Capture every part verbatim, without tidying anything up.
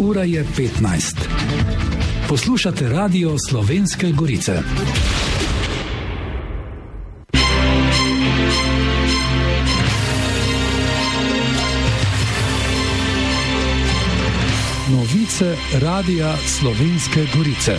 Ura je petnajst. Poslušate Radio Slovenske Gorice. Novice Radia Slovenske Gorice.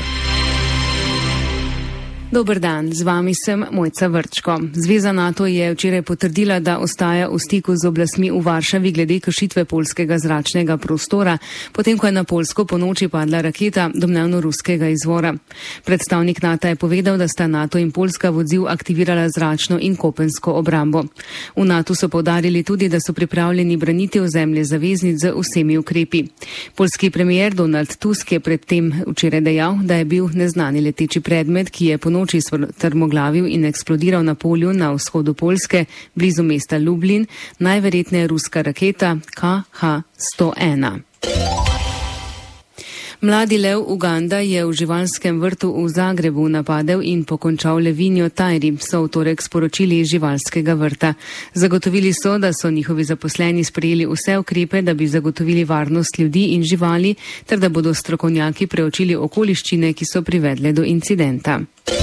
Dober dan, z vami sem Mojca Vrčko. Zveza NATO je včeraj potrdila, da ostaja v stiku z oblastmi v Varšavi glede kršitve poljskega zračnega prostora, potem ko je na Poljsko ponoči padla raketa domnevno ruskega izvora. Predstavnik NATO je povedal, da sta NATO in Poljska v odziv aktivirala zračno in kopensko obrambo. V NATO so poudarili tudi, da so pripravljeni braniti ozemlje zaveznic z vsemi ukrepi. Poljski premijer Donald Tusk je predtem včeraj dejal, da je bil neznani leteči predmet, ki je ponoči strmoglavil in eksplodiral na polju na vzhodu Poljske, blizu mesta Lublin, najverjetneje ruska raketa K H sto ena. Mladi lev Uganda je v živalskem vrtu v Zagrebu napadel in pokončal levinjo Tajri, so v torek sporočili iz živalskega vrta. Zagotovili so, da so njihovi zaposleni sprejeli vse ukrepe, da bi zagotovili varnost ljudi in živali, ter da bodo strokovnjaki preučili okoliščine, ki so privedle do incidenta.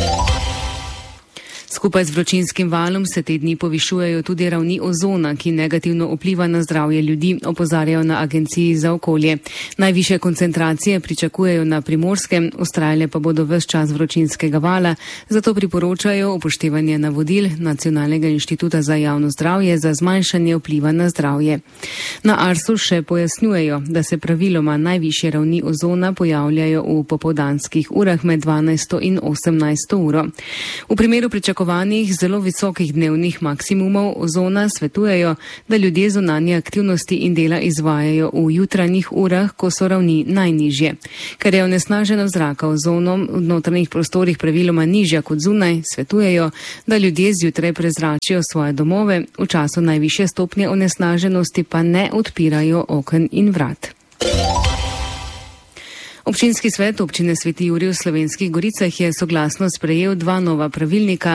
Skupaj z vročinskim valom se te dni povišujejo tudi ravni ozona, ki negativno vpliva na zdravje ljudi, opozarjajo na Agenciji za okolje. Najvišje koncentracije pričakujejo na Primorskem, vztrajale pa bodo ves čas vročinskega vala, zato priporočajo upoštevanje navodil Nacionalnega inštituta za javno zdravje za zmanjšanje vpliva na zdravje. Na Arsu še pojasnjujejo, da se praviloma najvišje ravni ozona pojavljajo v popoldanskih urah med dvanajsto in osemnajsto uro. V primeru pričakovanja zelo visokih dnevnih maksimumov ozona svetujejo, da ljudje zunanje aktivnosti in dela izvajajo v jutranjih urah, ko so ravni najnižje. Ker je onesnaženost zraka ozonom v notranjih prostorih praviloma nižja kot zunaj, svetujejo, da ljudje zjutraj prezračijo svoje domove, v času najvišje stopnje onesnaženosti pa ne odpirajo oken in vrat. Občinski svet občine Sveti Jurij v Slovenskih Goricah je soglasno sprejel dva nova pravilnika